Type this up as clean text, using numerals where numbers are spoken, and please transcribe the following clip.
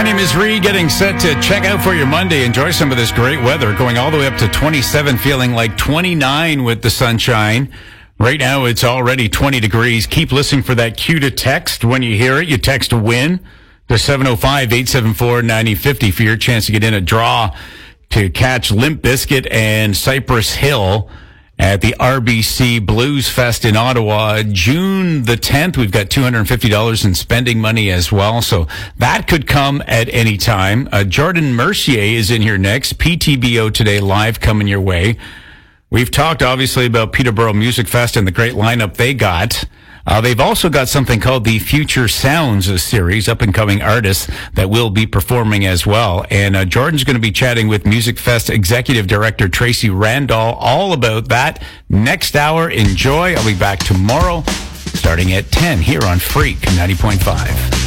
My name is Ree, getting set to check out for your Monday. Enjoy some of this great weather, going all the way up to 27, feeling like 29 with the sunshine. Right now, it's already 20 degrees. Keep listening for that cue to text. When you hear it, you text to win to 705-874-9050 for your chance to get in a draw to catch Limp Bizkit and Cypress Hill at the RBC Blues Fest in Ottawa. June the 10th, we've got $250 in spending money as well, so that could come at any time. Jordan Mercier is in here next. PTBO Today Live coming your way. We've talked, obviously, about Peterborough Music Fest and the great lineup they got. They've also got something called the Future Sounds series, up-and-coming artists that will be performing as well. And Jordan's going to be chatting with Music Fest Executive Director Tracy Randall all about that next hour. Enjoy. I'll be back tomorrow starting at 10 here on Freak 90.5.